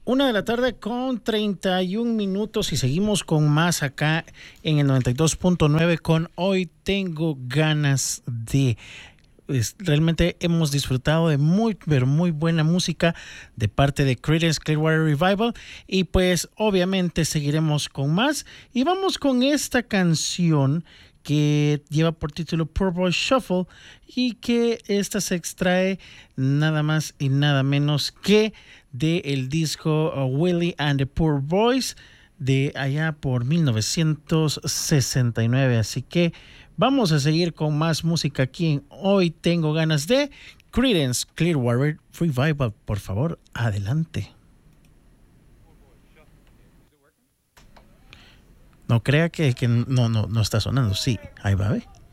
1 de la tarde con 31 minutos y seguimos con más acá en el 92.9 con Hoy Tengo Ganas de. Realmente hemos disfrutado de muy, pero muy buena música de parte de Creedence Clearwater Revival y pues obviamente seguiremos con más y vamos con esta canción que lleva por título Poor Boy Shuffle y que esta se extrae nada más y nada menos que del disco Willie and the Poor Boys de allá por 1969. Así que vamos a seguir con más música aquí en Hoy Tengo Ganas de Creedence Clearwater Revival. Por favor, adelante. No crea que no está sonando. Sí, ahí va, ¿ve?